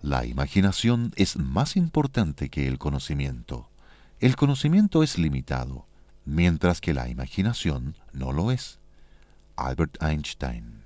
La imaginación es más importante que el conocimiento. El conocimiento es limitado, mientras que la imaginación no lo es. Albert Einstein.